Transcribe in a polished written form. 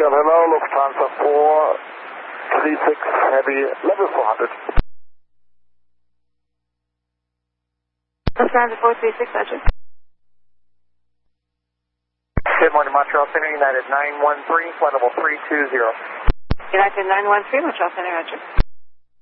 Michael, hello, Lufthansa 436 Heavy, level 400. Lufthansa 436, Roger. Good morning, Montreal Center, United 913, flight level 320. United 913, Montreal Center, Roger.